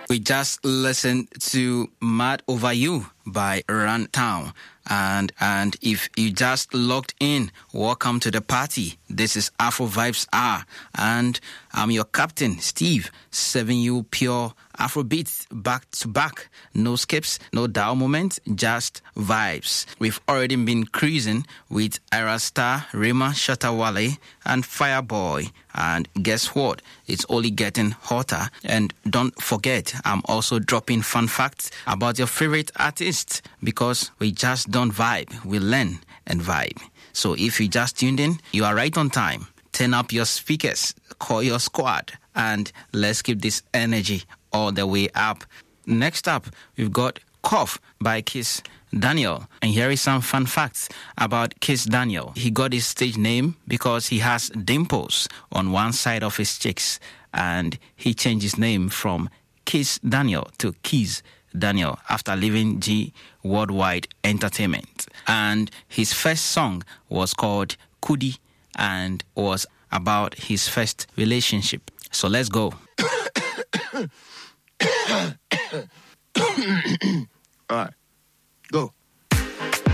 We just listened to Mad Over You by Runtown. And if you just logged in, welcome to the party. This is Afro Vibes Hour. And I'm your captain, Steve, serving you pure Afro beats back to back. No skips, no dull moments, just vibes. We've already been cruising with Ira Star, Rema Shatawale, and Fireboy. And guess what? It's only getting hotter. And don't forget, I'm also dropping fun facts about your favorite artists, because we just don't vibe, we learn and vibe. So if you just tuned in, you are right on time. Turn up your speakers, call your squad, and let's keep this energy all the way up. Next up, we've got Cough by Kiss Daniel. And here is some fun facts about Kiss Daniel. He got his stage name because he has dimples on one side of his cheeks, and he changed his name from Kiss Daniel to Keys Daniel after leaving G Worldwide Entertainment. And his first song was called Kudi and was about his first relationship. So let's go. All right, go.